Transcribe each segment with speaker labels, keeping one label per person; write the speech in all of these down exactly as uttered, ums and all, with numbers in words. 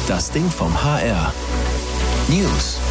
Speaker 1: Das Ding vom H R. News.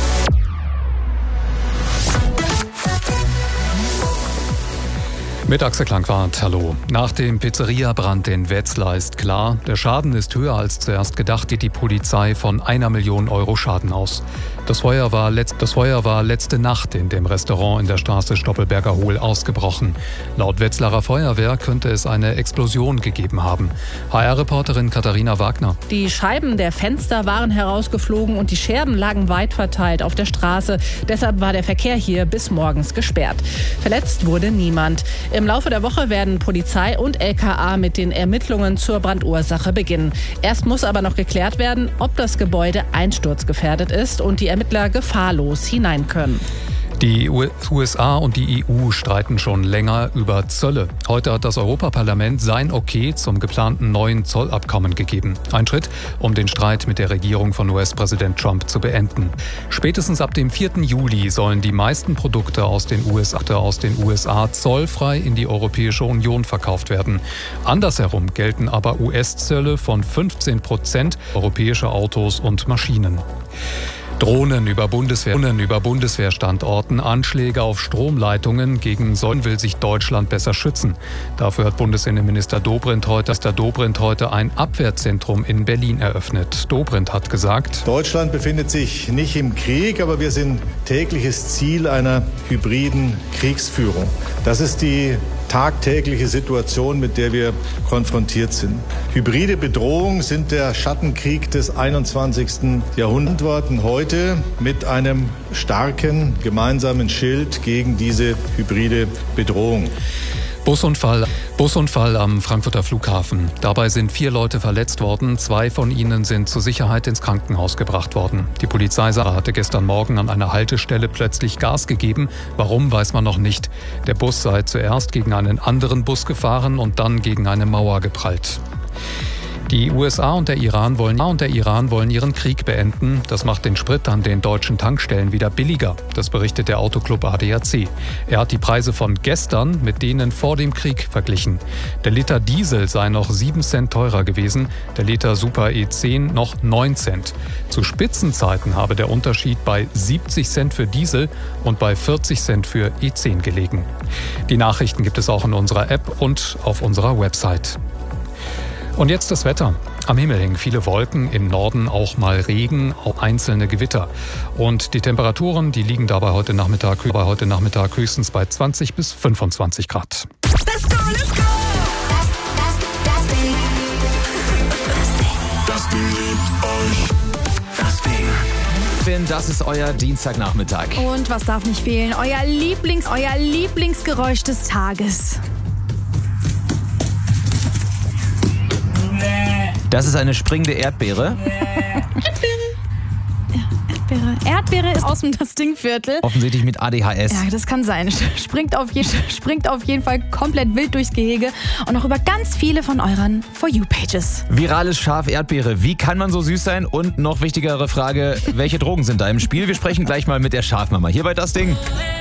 Speaker 2: Mit Axel Klangwart, hallo. Nach dem Pizzeria-Brand in Wetzlar ist klar, der Schaden ist höher als zuerst gedacht, geht die Polizei von einer Million Euro Schaden aus. Das Feuer war, letzt, das Feuer war letzte Nacht in dem Restaurant in der Straße Stoppelberger Hohl ausgebrochen. Laut Wetzlarer Feuerwehr könnte es eine Explosion gegeben haben. H R-Reporterin Katharina Wagner.
Speaker 3: Die Scheiben der Fenster waren herausgeflogen und die Scherben lagen weit verteilt auf der Straße. Deshalb war der Verkehr hier bis morgens gesperrt. Verletzt wurde niemand. Im Laufe der Woche werden Polizei und L K A mit den Ermittlungen zur Brandursache beginnen. Erst muss aber noch geklärt werden, ob das Gebäude einsturzgefährdet ist und die Ermittler gefahrlos hinein können.
Speaker 2: Die U S A und die E U streiten schon länger über Zölle. Heute hat das Europaparlament sein Okay zum geplanten neuen Zollabkommen gegeben. Ein Schritt, um den Streit mit der Regierung von U S-Präsident Trump zu beenden. Spätestens ab dem vierten Juli sollen die meisten Produkte aus den U S A, aus den U S A zollfrei in die Europäische Union verkauft werden. Andersherum gelten aber U S-Zölle von fünfzehn Prozent europäische Autos und Maschinen. Drohnen über, Bundeswehr, Drohnen über Bundeswehrstandorten, Anschläge auf Stromleitungen. Gegen sollen will sich Deutschland besser schützen. Dafür hat Bundesinnenminister Dobrindt heute, Minister Dobrindt heute ein Abwehrzentrum in Berlin eröffnet. Dobrindt hat gesagt:
Speaker 4: Deutschland befindet sich nicht im Krieg, aber wir sind tägliches Ziel einer hybriden Kriegsführung. Das ist die tagtägliche Situation, mit der wir konfrontiert sind. Hybride Bedrohungen sind der Schattenkrieg des einundzwanzigsten Jahrhunderts. Antworten heute mit einem starken gemeinsamen Schild gegen diese hybride Bedrohung.
Speaker 2: Busunfall, Busunfall am Frankfurter Flughafen. Dabei sind vier Leute verletzt worden. Zwei von ihnen sind zur Sicherheit ins Krankenhaus gebracht worden. Die Polizei hatte gestern Morgen an einer Haltestelle plötzlich Gas gegeben. Warum, weiß man noch nicht. Der Bus sei zuerst gegen einen anderen Bus gefahren und dann gegen eine Mauer geprallt. Die U S A und der Iran wollen, und der Iran wollen ihren Krieg beenden. Das macht den Sprit an den deutschen Tankstellen wieder billiger. Das berichtet der Autoclub A D A C. Er hat die Preise von gestern mit denen vor dem Krieg verglichen. Der Liter Diesel sei noch sieben Cent teurer gewesen, der Liter Super E zehn noch neun Cent. Zu Spitzenzeiten habe der Unterschied bei siebzig Cent für Diesel und bei vierzig Cent für E zehn gelegen. Die Nachrichten gibt es auch in unserer App und auf unserer Website. Und jetzt das Wetter. Am Himmel hängen viele Wolken, im Norden auch mal Regen, auch einzelne Gewitter. Und die Temperaturen, die liegen dabei heute Nachmittag, dabei heute Nachmittag höchstens bei zwanzig bis fünfundzwanzig Grad.
Speaker 5: Let's go, let's go! Das, das, das Ding.
Speaker 1: Das Ding liebt euch. Das Ding.
Speaker 6: Das ist euer Dienstagnachmittag.
Speaker 5: Und was darf nicht fehlen? Euer Lieblings, euer Lieblingsgeräusch des Tages.
Speaker 6: Das ist eine springende Erdbeere.
Speaker 5: Erdbeere. Erdbeere ist aus dem Das Ding-Viertel.
Speaker 6: Offensichtlich mit A D H S.
Speaker 5: Ja, das kann sein. Springt auf, je, springt auf jeden Fall komplett wild durchs Gehege und auch über ganz viele von euren For You-Pages.
Speaker 6: Virales Schaf Erdbeere. Wie kann man so süß sein? Und noch wichtigere Frage, welche Drogen sind da im Spiel? Wir sprechen gleich mal mit der Schafmama hier bei Das Ding.